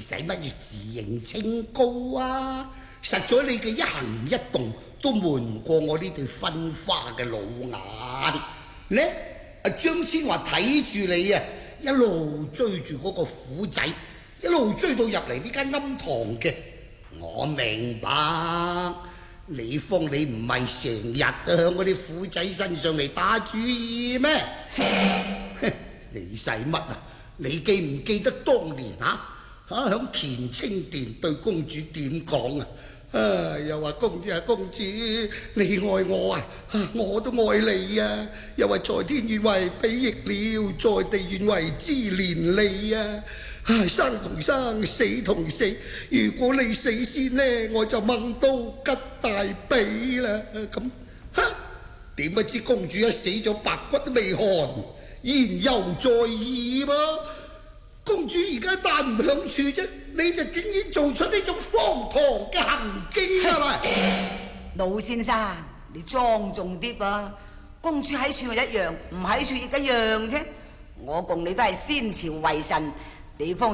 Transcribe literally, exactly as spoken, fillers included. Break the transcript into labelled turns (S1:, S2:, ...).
S1: 使乜要自認清高啊？實在你嘅一行一動都瞞過我呢對分花嘅老眼呢。阿張千華睇住你啊，一路追住嗰個虎仔，一路追到入嚟呢間庵堂嘅。我明白，李芳你唔係成日都向嗰啲虎仔身上嚟打主意咩？你使乜啊？你記唔記得當年啊？嚇響乾清殿對公主點講啊？啊！又話公主啊，公主你愛我啊，我都愛你啊！又話在天願為比翼鳥，在地願為之連理啊！唉，生同生，死同死。如果你死先呢，我就掹刀吉大髀啦！咁嚇點不知公主一死咗，白骨都未寒，言猶在耳噃。公主而家但唔響處啫，你就竟然做出呢種荒唐嘅行徑係咪？
S2: 老先生，你莊重啲啊！公主喺處一樣，唔喺處亦一樣啫。我共你都係先朝為臣，地方